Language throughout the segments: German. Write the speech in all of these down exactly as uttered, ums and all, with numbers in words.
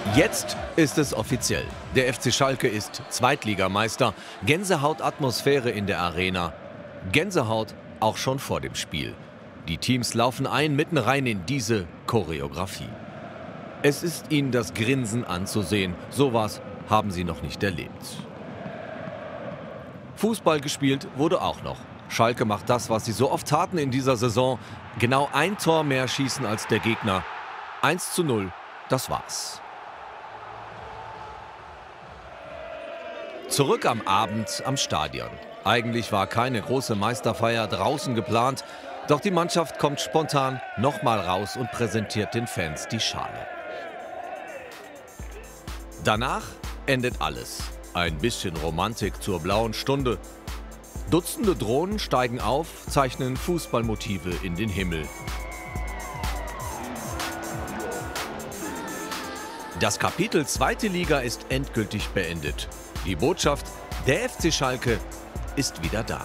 Jetzt ist es offiziell. Der F C Schalke ist Zweitligameister. Gänsehautatmosphäre in der Arena. Gänsehaut auch schon vor dem Spiel. Die Teams laufen ein, mitten rein in diese Choreografie. Es ist ihnen das Grinsen anzusehen. Sowas haben sie noch nicht erlebt. Fußball gespielt wurde auch noch. Schalke macht das, was sie so oft taten in dieser Saison. Genau ein Tor mehr schießen als der Gegner. eins zu null, das war's. Zurück am Abend am Stadion. Eigentlich war keine große Meisterfeier draußen geplant, doch die Mannschaft kommt spontan nochmal raus und präsentiert den Fans die Schale. Danach endet alles. Ein bisschen Romantik zur blauen Stunde. Dutzende Drohnen steigen auf, zeichnen Fußballmotive in den Himmel. Das Kapitel zweite Liga ist endgültig beendet. Die Botschaft, der F C Schalke ist wieder da.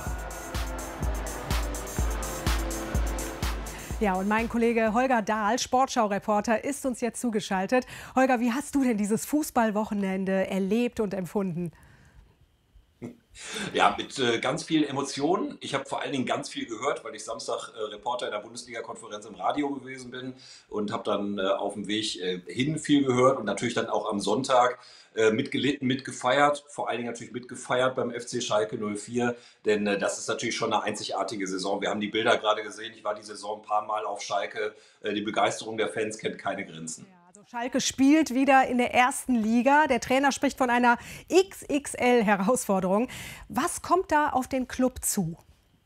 Ja, und mein Kollege Holger Dahl, Sportschau-Reporter, ist uns jetzt zugeschaltet. Holger, wie hast du denn dieses Fußballwochenende erlebt und empfunden? Ja, mit äh, ganz vielen Emotionen. Ich habe vor allen Dingen ganz viel gehört, weil ich Samstag äh, Reporter in der Bundesliga-Konferenz im Radio gewesen bin und habe dann äh, auf dem Weg äh, hin viel gehört und natürlich dann auch am Sonntag äh, mitgelitten, mitgefeiert. Vor allen Dingen natürlich mitgefeiert beim F C Schalke null vier, denn äh, das ist natürlich schon eine einzigartige Saison. Wir haben die Bilder gerade gesehen. Ich war die Saison ein paar Mal auf Schalke. Äh, die Begeisterung der Fans kennt keine Grenzen. Ja. Schalke spielt wieder in der ersten Liga. Der Trainer spricht von einer X X L-Herausforderung. Was kommt da auf den Club zu?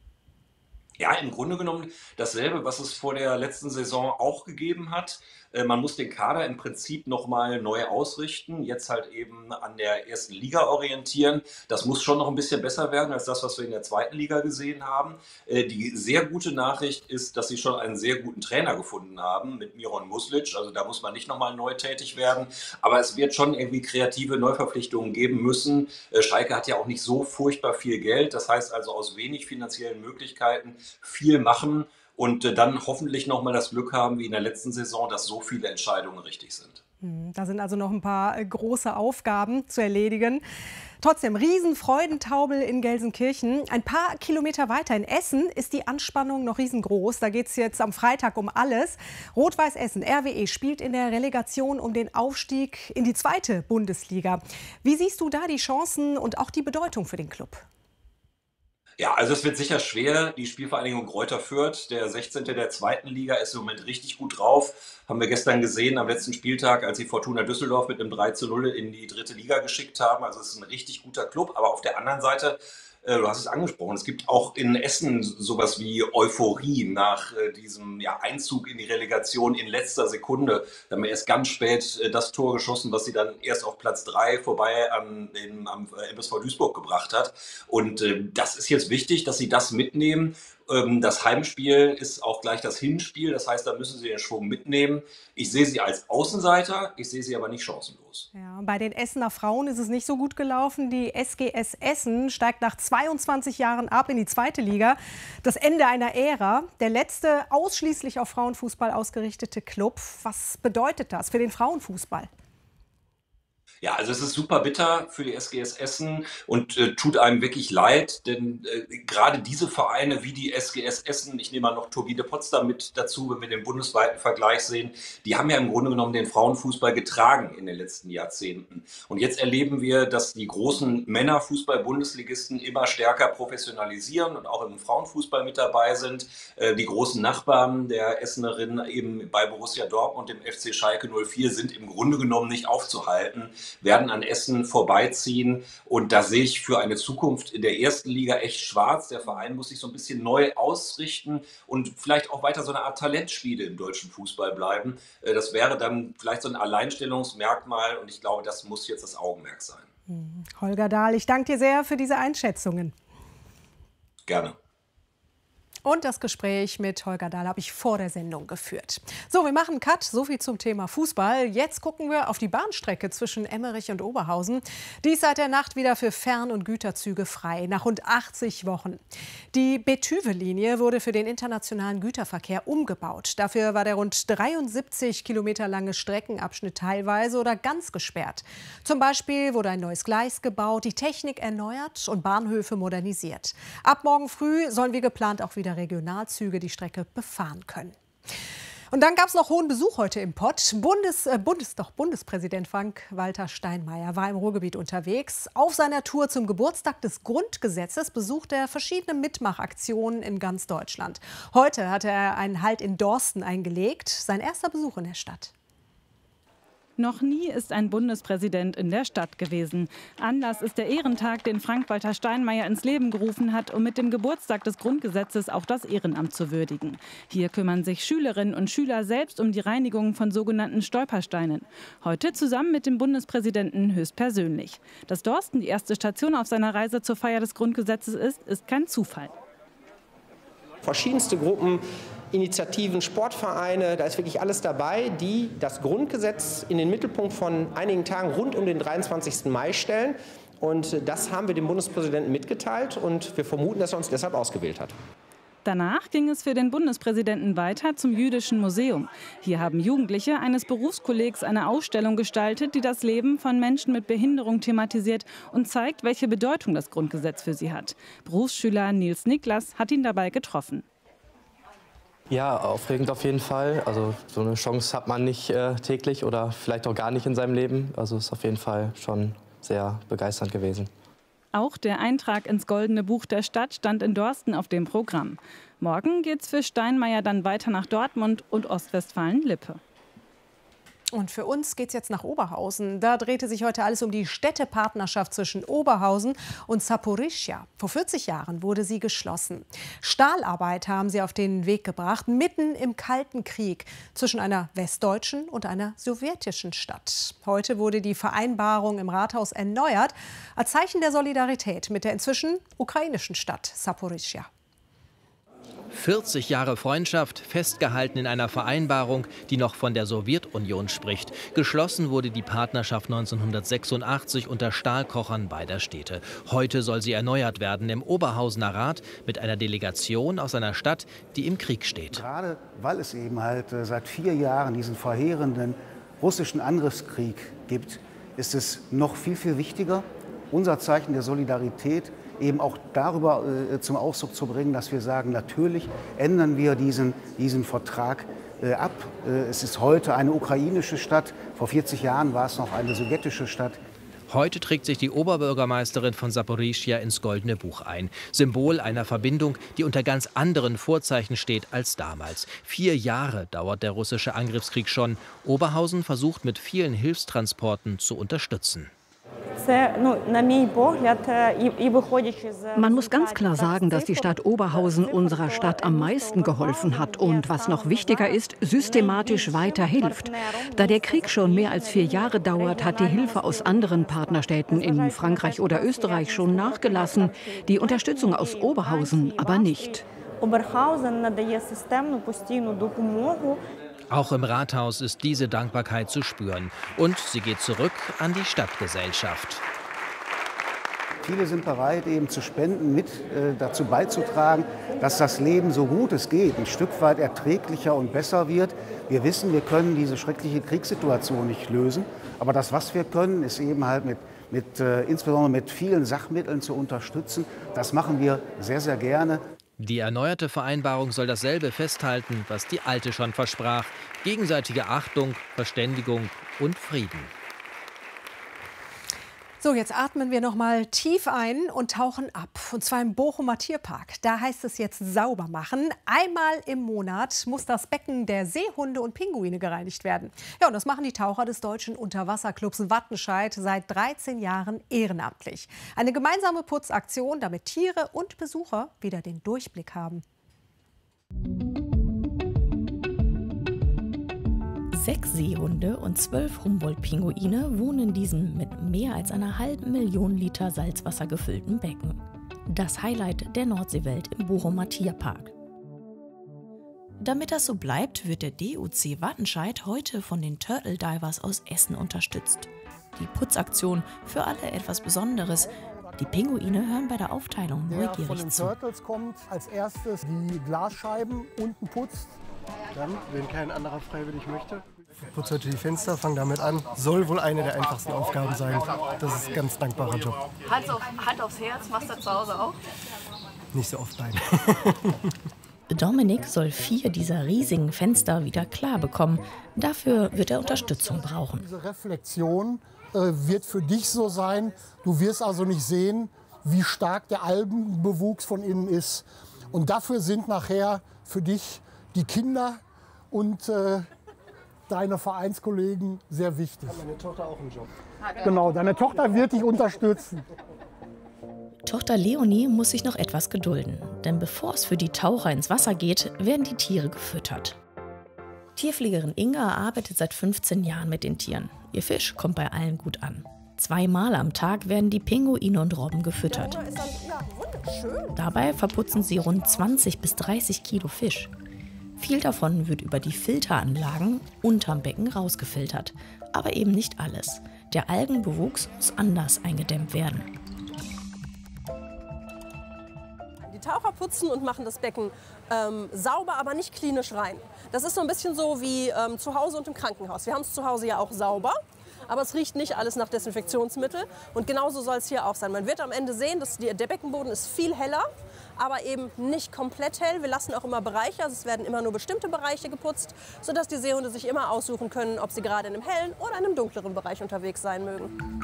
Ja, im Grunde genommen dasselbe, was es vor der letzten Saison auch gegeben hat. Äh, Man muss den Kader im Prinzip nochmal neu ausrichten, jetzt halt eben an der ersten Liga orientieren. Das muss schon noch ein bisschen besser werden als das, was wir in der zweiten Liga gesehen haben. Äh, Die sehr gute Nachricht ist, dass sie schon einen sehr guten Trainer gefunden haben mit Miron Muslic. Also da muss man nicht nochmal neu tätig werden. Aber es wird schon irgendwie kreative Neuverpflichtungen geben müssen. Äh, Schalke hat ja auch nicht so furchtbar viel Geld. Das heißt also aus wenig finanziellen Möglichkeiten viel machen und äh, dann hoffentlich nochmal das Glück haben, wie in der letzten Saison, dass so viele Entscheidungen richtig sind. Da sind also noch ein paar große Aufgaben zu erledigen. Trotzdem, Riesenfreudentaubel in Gelsenkirchen. Ein paar Kilometer weiter in Essen ist die Anspannung noch riesengroß. Da geht es jetzt am Freitag um alles. Rot-Weiß Essen, R W E, spielt in der Relegation um den Aufstieg in die zweite Bundesliga. Wie siehst du da die Chancen und auch die Bedeutung für den Club? Ja, also es wird sicher schwer. Die Spielvereinigung Greuther Fürth, der sechzehnte der zweiten Liga, ist im Moment richtig gut drauf. Haben wir gestern gesehen am letzten Spieltag, als sie Fortuna Düsseldorf mit einem drei zu null in die dritte Liga geschickt haben. Also es ist ein richtig guter Club. Aber auf der anderen Seite, äh, du hast es angesprochen, es gibt auch in Essen sowas wie Euphorie nach äh, diesem ja, Einzug in die Relegation in letzter Sekunde. Da haben wir erst ganz spät äh, das Tor geschossen, was sie dann erst auf Platz drei vorbei an den, am äh, M S V Duisburg gebracht hat. Und äh, das ist jetzt wichtig, dass sie das mitnehmen. Ähm, das Heimspiel ist auch gleich das Hinspiel. Das heißt, da müssen sie den Schwung mitnehmen. Ich sehe sie als Außenseiter, ich sehe sie aber nicht chancenlos. Ja, bei den Essener Frauen ist es nicht so gut gelaufen. Die S G S Essen steigt nach zweiundzwanzig Jahren ab in die zweite Liga. Das Ende einer Ära. Der letzte ausschließlich auf Frauenfußball ausgerichtete Club. Was bedeutet das für den Frauenfußball? Ja, also es ist super bitter für die S G S Essen und äh, tut einem wirklich leid, denn äh, gerade diese Vereine wie die S G S Essen, ich nehme mal noch Turbine Potsdam mit dazu, wenn wir den bundesweiten Vergleich sehen, die haben ja im Grunde genommen den Frauenfußball getragen in den letzten Jahrzehnten. Und jetzt erleben wir, dass die großen Männerfußball-Bundesligisten immer stärker professionalisieren und auch im Frauenfußball mit dabei sind. Äh, die großen Nachbarn der Essenerinnen eben bei Borussia Dortmund und dem F C Schalke null vier sind im Grunde genommen nicht aufzuhalten, werden an Essen vorbeiziehen. Und da sehe ich für eine Zukunft in der ersten Liga echt schwarz. Der Verein muss sich so ein bisschen neu ausrichten und vielleicht auch weiter so eine Art Talentschmiede im deutschen Fußball bleiben. Das wäre dann vielleicht so ein Alleinstellungsmerkmal und ich glaube, das muss jetzt das Augenmerk sein. Holger Dahl, ich danke dir sehr für diese Einschätzungen. Gerne. Und das Gespräch mit Holger Dahl habe ich vor der Sendung geführt. So, wir machen einen Cut. So viel zum Thema Fußball. Jetzt gucken wir auf die Bahnstrecke zwischen Emmerich und Oberhausen. Die ist seit der Nacht wieder für Fern- und Güterzüge frei, nach rund achtzig Wochen. Die Betuwe-Linie wurde für den internationalen Güterverkehr umgebaut. Dafür war der rund dreiundsiebzig Kilometer lange Streckenabschnitt teilweise oder ganz gesperrt. Zum Beispiel wurde ein neues Gleis gebaut, die Technik erneuert und Bahnhöfe modernisiert. Ab morgen früh sollen wie geplant auch wieder Regionalzüge die Strecke befahren können. Und dann gab es noch hohen Besuch heute im Pott. Bundes, äh, Bundes, doch Bundespräsident Frank-Walter Steinmeier war im Ruhrgebiet unterwegs. Auf seiner Tour zum Geburtstag des Grundgesetzes besucht er verschiedene Mitmachaktionen in ganz Deutschland. Heute hatte er einen Halt in Dorsten eingelegt, sein erster Besuch in der Stadt. Noch nie ist ein Bundespräsident in der Stadt gewesen. Anlass ist der Ehrentag, den Frank-Walter Steinmeier ins Leben gerufen hat, um mit dem Geburtstag des Grundgesetzes auch das Ehrenamt zu würdigen. Hier kümmern sich Schülerinnen und Schüler selbst um die Reinigung von sogenannten Stolpersteinen. Heute zusammen mit dem Bundespräsidenten höchstpersönlich. Dass Dorsten die erste Station auf seiner Reise zur Feier des Grundgesetzes ist, ist kein Zufall. Verschiedenste Gruppen, Initiativen, Sportvereine, da ist wirklich alles dabei, die das Grundgesetz in den Mittelpunkt von einigen Tagen rund um den dreiundzwanzigsten Mai stellen. Und das haben wir dem Bundespräsidenten mitgeteilt und wir vermuten, dass er uns deshalb ausgewählt hat. Danach ging es für den Bundespräsidenten weiter zum Jüdischen Museum. Hier haben Jugendliche eines Berufskollegs eine Ausstellung gestaltet, die das Leben von Menschen mit Behinderung thematisiert und zeigt, welche Bedeutung das Grundgesetz für sie hat. Berufsschüler Nils Niklas hat ihn dabei getroffen. Ja, aufregend auf jeden Fall. Also so eine Chance hat man nicht äh, täglich oder vielleicht auch gar nicht in seinem Leben. Also ist auf jeden Fall schon sehr begeisternd gewesen. Auch der Eintrag ins Goldene Buch der Stadt stand in Dorsten auf dem Programm. Morgen geht's für Steinmeier dann weiter nach Dortmund und Ostwestfalen-Lippe. Und für uns geht es jetzt nach Oberhausen. Da drehte sich heute alles um die Städtepartnerschaft zwischen Oberhausen und Saporischschja. Vor vierzig Jahren wurde sie geschlossen. Stahlarbeit haben sie auf den Weg gebracht, mitten im Kalten Krieg zwischen einer westdeutschen und einer sowjetischen Stadt. Heute wurde die Vereinbarung im Rathaus erneuert, als Zeichen der Solidarität mit der inzwischen ukrainischen Stadt Saporischschja. vierzig Jahre Freundschaft, festgehalten in einer Vereinbarung, die noch von der Sowjetunion spricht. Geschlossen wurde die Partnerschaft neunzehnhundertsechsundachtzig unter Stahlkochern beider Städte. Heute soll sie erneuert werden im Oberhausener Rat mit einer Delegation aus einer Stadt, die im Krieg steht. Gerade weil es eben halt seit vier Jahren diesen verheerenden russischen Angriffskrieg gibt, ist es noch viel, viel wichtiger, unser Zeichen der Solidarität eben auch darüber äh, zum Ausdruck zu bringen, dass wir sagen, natürlich ändern wir diesen, diesen Vertrag äh, ab. Äh, es ist heute eine ukrainische Stadt, vor vierzig Jahren war es noch eine sowjetische Stadt. Heute trägt sich die Oberbürgermeisterin von Saporischschja ins Goldene Buch ein. Symbol einer Verbindung, die unter ganz anderen Vorzeichen steht als damals. Vier Jahre dauert der russische Angriffskrieg schon. Oberhausen versucht mit vielen Hilfstransporten zu unterstützen. Man muss ganz klar sagen, dass die Stadt Oberhausen unserer Stadt am meisten geholfen hat und, was noch wichtiger ist, systematisch weiterhilft. Da der Krieg schon mehr als vier Jahre dauert, hat die Hilfe aus anderen Partnerstädten in Frankreich oder Österreich schon nachgelassen, die Unterstützung aus Oberhausen aber nicht. Auch im Rathaus ist diese Dankbarkeit zu spüren. Und sie geht zurück an die Stadtgesellschaft. Viele sind bereit, eben zu spenden, mit äh, dazu beizutragen, dass das Leben, so gut es geht, ein Stück weit erträglicher und besser wird. Wir wissen, wir können diese schreckliche Kriegssituation nicht lösen. Aber das, was wir können, ist eben halt mit, mit, äh, insbesondere mit vielen Sachmitteln zu unterstützen. Das machen wir sehr, sehr gerne. Die erneuerte Vereinbarung soll dasselbe festhalten, was die alte schon versprach. Gegenseitige Achtung, Verständigung und Frieden. So, jetzt atmen wir noch mal tief ein und tauchen ab. Und zwar im Bochumer Tierpark. Da heißt es jetzt sauber machen. Einmal im Monat muss das Becken der Seehunde und Pinguine gereinigt werden. Ja, und das machen die Taucher des Deutschen Unterwasserclubs Wattenscheid seit dreizehn Jahren ehrenamtlich. Eine gemeinsame Putzaktion, damit Tiere und Besucher wieder den Durchblick haben. Sechs Seehunde und zwölf Humboldt-Pinguine wohnen in diesem mit mehr als einer halben Million Liter Salzwasser gefüllten Becken. Das Highlight der Nordseewelt im Bochumer Tierpark. Damit das so bleibt, wird der D U C Wattenscheid heute von den Turtle Divers aus Essen unterstützt. Die Putzaktion für alle etwas Besonderes. Die Pinguine hören bei der Aufteilung Der neugierig von den zu. Turtles kommt als erstes die Glasscheiben unten putzt. Dann, wenn kein anderer freiwillig möchte, putzt heute die Fenster, fangen damit an. Soll wohl eine der einfachsten Aufgaben sein. Das ist ein ganz dankbarer Job. Hand, auf, Hand aufs Herz, machst du zu Hause auch? Nicht so oft, nein. Dominik soll vier dieser riesigen Fenster wieder klar bekommen. Dafür wird er Unterstützung brauchen. Diese Reflexion äh, wird für dich so sein. Du wirst also nicht sehen, wie stark der Algenbewuchs von innen ist. Und dafür sind nachher für dich die Kinder und äh, deine Vereinskollegen sehr wichtig. Hat meine Tochter auch einen Job? Genau, deine Tochter wird dich unterstützen. Tochter Leonie muss sich noch etwas gedulden, denn bevor es für die Taucher ins Wasser geht, werden die Tiere gefüttert. Tierpflegerin Inga arbeitet seit fünfzehn Jahren mit den Tieren. Ihr Fisch kommt bei allen gut an. Zweimal am Tag werden die Pinguine und Robben gefüttert. Dabei verputzen sie rund zwanzig bis dreißig Kilo Fisch. Viel davon wird über die Filteranlagen unterm Becken rausgefiltert. Aber eben nicht alles. Der Algenbewuchs muss anders eingedämmt werden. Die Taucher putzen und machen das Becken ähm, sauber, aber nicht klinisch rein. Das ist so ein bisschen so wie ähm, zu Hause und im Krankenhaus. Wir haben es zu Hause ja auch sauber, aber es riecht nicht alles nach Desinfektionsmittel. Und genauso soll es hier auch sein. Man wird am Ende sehen, dass die, der Beckenboden ist viel heller, aber eben nicht komplett hell. Wir lassen auch immer Bereiche, also es werden immer nur bestimmte Bereiche geputzt, sodass die Seehunde sich immer aussuchen können, ob sie gerade in einem hellen oder in einem dunkleren Bereich unterwegs sein mögen.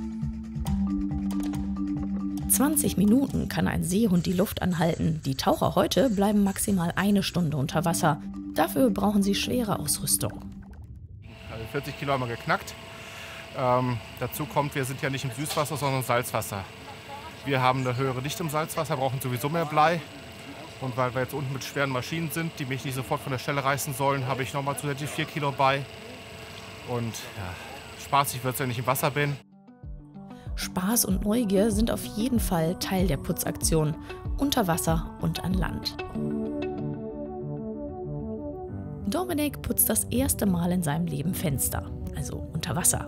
zwanzig Minuten kann ein Seehund die Luft anhalten. Die Taucher heute bleiben maximal eine Stunde unter Wasser. Dafür brauchen sie schwere Ausrüstung. Also vierzig Kilo haben wir geknackt. Ähm, dazu kommt, wir sind ja nicht im Süßwasser, sondern im Salzwasser. Wir haben eine höhere Dichte im Salzwasser, brauchen sowieso mehr Blei. Und weil wir jetzt unten mit schweren Maschinen sind, die mich nicht sofort von der Stelle reißen sollen, habe ich nochmal zusätzlich vier Kilo bei. Und ja, spaßig wird es, wenn ich im Wasser bin. Spaß und Neugier sind auf jeden Fall Teil der Putzaktion, unter Wasser und an Land. Dominik putzt das erste Mal in seinem Leben Fenster, also unter Wasser.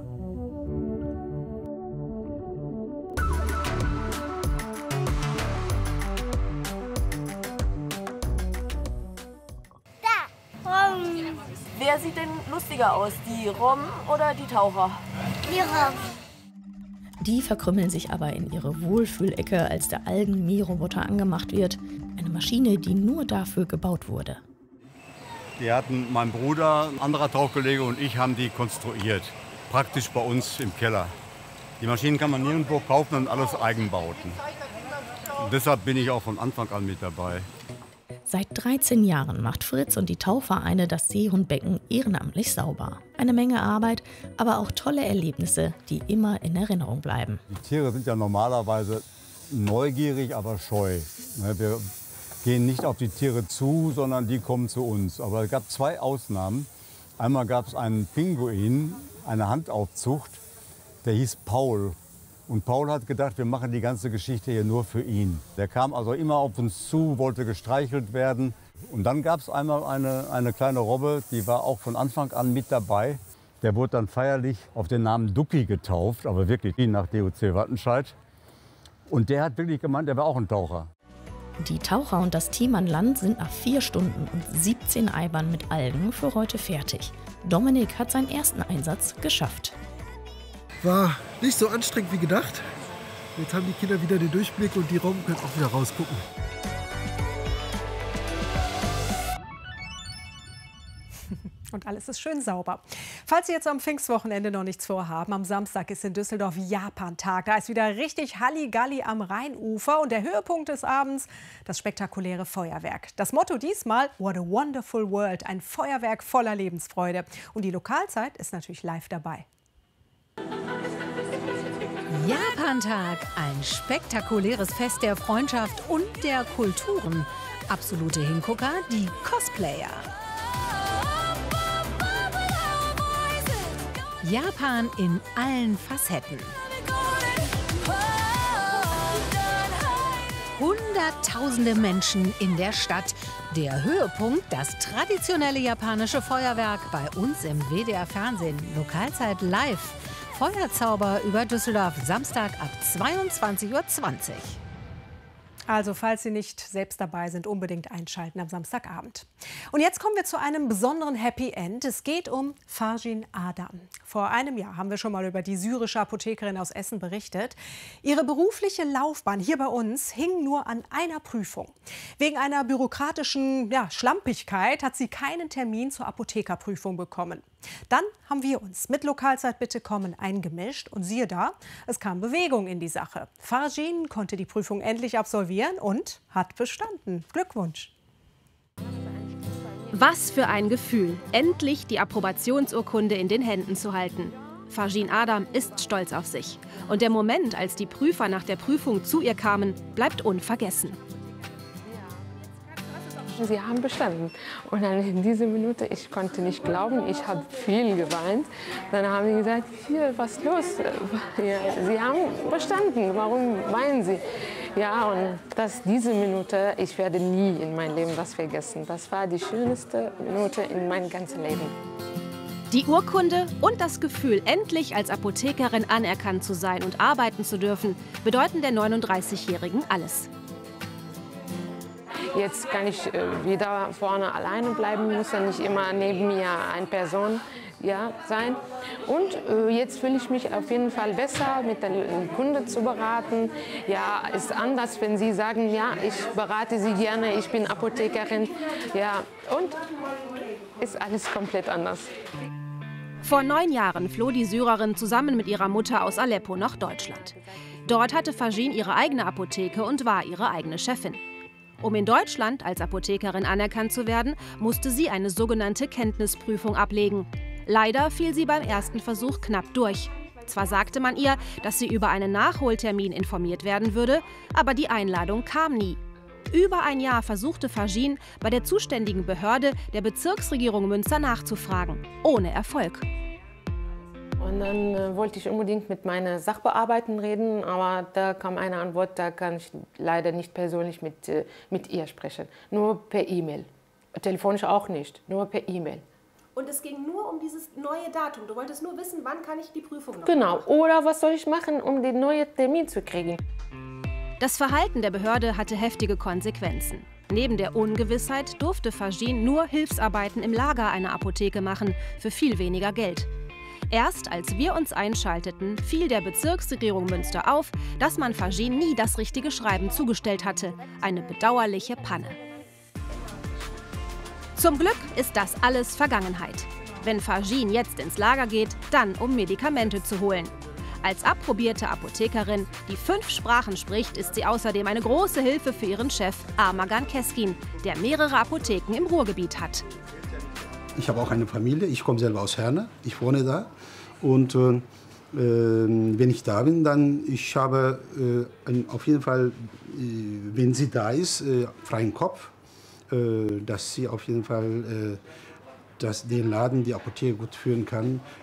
Wer sieht denn lustiger aus, die Robben oder die Taucher? Die Robben. Die verkrümmeln sich aber in ihre Wohlfühlecke, als der Algen-Mähroboter angemacht wird. Eine Maschine, die nur dafür gebaut wurde. Die hatten mein Bruder, ein anderer Tauchkollege und ich haben die konstruiert. Praktisch bei uns im Keller. Die Maschinen kann man nirgendwo kaufen und alles Eigenbauten. Und deshalb bin ich auch von Anfang an mit dabei. Seit dreizehn Jahren macht Fritz und die Tauchvereine das Seehundbecken ehrenamtlich sauber. Eine Menge Arbeit, aber auch tolle Erlebnisse, die immer in Erinnerung bleiben. Die Tiere sind ja normalerweise neugierig, aber scheu. Wir gehen nicht auf die Tiere zu, sondern die kommen zu uns. Aber es gab zwei Ausnahmen. Einmal gab es einen Pinguin, eine Handaufzucht, der hieß Paul. Und Paul hat gedacht, wir machen die ganze Geschichte hier nur für ihn. Der kam also immer auf uns zu, wollte gestreichelt werden. Und dann gab es einmal eine, eine kleine Robbe, die war auch von Anfang an mit dabei. Der wurde dann feierlich auf den Namen Ducky getauft, aber wirklich nach D U C Wattenscheid. Und der hat wirklich gemeint, der war auch ein Taucher. Die Taucher und das Team an Land sind nach vier Stunden und siebzehn Eibern mit Algen für heute fertig. Dominik hat seinen ersten Einsatz geschafft. War nicht so anstrengend wie gedacht. Jetzt haben die Kinder wieder den Durchblick und die Robben können auch wieder rausgucken. Und alles ist schön sauber. Falls Sie jetzt am Pfingstwochenende noch nichts vorhaben, am Samstag ist in Düsseldorf Japan-Tag. Da ist wieder richtig Halligalli am Rheinufer. Und der Höhepunkt des Abends, das spektakuläre Feuerwerk. Das Motto diesmal, What a Wonderful World. Ein Feuerwerk voller Lebensfreude. Und die Lokalzeit ist natürlich live dabei. Japan-Tag, ein spektakuläres Fest der Freundschaft und der Kulturen. Absolute Hingucker, die Cosplayer. Japan in allen Facetten. hundert Hunderttausende Menschen in der Stadt. Der Höhepunkt, das traditionelle japanische Feuerwerk bei uns im W D R Fernsehen. Lokalzeit live. Feuerzauber über Düsseldorf, Samstag ab zweiundzwanzig Uhr zwanzig. Also falls Sie nicht selbst dabei sind, unbedingt einschalten am Samstagabend. Und jetzt kommen wir zu einem besonderen Happy End. Es geht um Farjin Adam. Vor einem Jahr haben wir schon mal über die syrische Apothekerin aus Essen berichtet. Ihre berufliche Laufbahn hier bei uns hing nur an einer Prüfung. Wegen einer bürokratischen ja, Schlampigkeit hat sie keinen Termin zur Apothekerprüfung bekommen. Dann haben wir uns mit Lokalzeit bitte kommen eingemischt und siehe da, es kam Bewegung in die Sache. Farjin konnte die Prüfung endlich absolvieren und hat bestanden. Glückwunsch! Was für ein Gefühl, endlich die Approbationsurkunde in den Händen zu halten. Farjin Adam ist stolz auf sich. Und der Moment, als die Prüfer nach der Prüfung zu ihr kamen, bleibt unvergessen. Sie haben bestanden. Und dann in dieser Minute, ich konnte nicht glauben, ich habe viel geweint. Dann haben sie gesagt, hier, was ist los? Ja, Sie haben bestanden, warum weinen Sie? Ja, und das, diese Minute, ich werde nie in meinem Leben das vergessen. Das war die schönste Minute in meinem ganzen Leben. Die Urkunde und das Gefühl, endlich als Apothekerin anerkannt zu sein und arbeiten zu dürfen, bedeuten der neununddreißigjährigen alles. Jetzt kann ich wieder vorne alleine bleiben, muss ja nicht immer neben mir eine Person ja, sein. Und äh, jetzt fühle ich mich auf jeden Fall besser, mit dem Kunde zu beraten. Ja, ist anders, wenn Sie sagen, ja, ich berate Sie gerne, ich bin Apothekerin. Ja, und ist alles komplett anders. Vor neun Jahren floh die Syrerin zusammen mit ihrer Mutter aus Aleppo nach Deutschland. Dort hatte Farjin ihre eigene Apotheke und war ihre eigene Chefin. Um in Deutschland als Apothekerin anerkannt zu werden, musste sie eine sogenannte Kenntnisprüfung ablegen. Leider fiel sie beim ersten Versuch knapp durch. Zwar sagte man ihr, dass sie über einen Nachholtermin informiert werden würde, aber die Einladung kam nie. Über ein Jahr versuchte Farjin, bei der zuständigen Behörde der Bezirksregierung Münster nachzufragen. Ohne Erfolg. Und dann äh, wollte ich unbedingt mit meiner Sachbearbeiterin reden, aber da kam eine Antwort, da kann ich leider nicht persönlich mit, äh, mit ihr sprechen. Nur per E-Mail. Telefonisch auch nicht, nur per E-Mail. Und es ging nur um dieses neue Datum. Du wolltest nur wissen, wann kann ich die Prüfung noch Genau. machen? Oder was soll ich machen, um den neuen Termin zu kriegen? Das Verhalten der Behörde hatte heftige Konsequenzen. Neben der Ungewissheit durfte Farjin nur Hilfsarbeiten im Lager einer Apotheke machen, für viel weniger Geld. Erst als wir uns einschalteten, fiel der Bezirksregierung Münster auf, dass man Farjin nie das richtige Schreiben zugestellt hatte. Eine bedauerliche Panne. Zum Glück ist das alles Vergangenheit. Wenn Farjin jetzt ins Lager geht, dann um Medikamente zu holen. Als approbierte Apothekerin, die fünf Sprachen spricht, ist sie außerdem eine große Hilfe für ihren Chef Armagan Keskin, der mehrere Apotheken im Ruhrgebiet hat. Ich habe auch eine Familie, ich komme selber aus Herne, ich wohne da. Und äh, wenn ich da bin, dann ich habe äh, ein, auf jeden Fall, äh, wenn sie da ist, äh, freien Kopf, äh, dass sie auf jeden Fall äh, dass den Laden, die Apotheke gut führen kann.